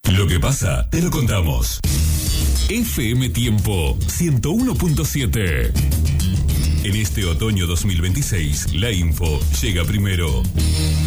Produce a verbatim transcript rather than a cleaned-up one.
Lo que pasa, te lo contamos. F M Tiempo ciento uno punto siete. En este otoño dos mil veintiséis, la info llega primero.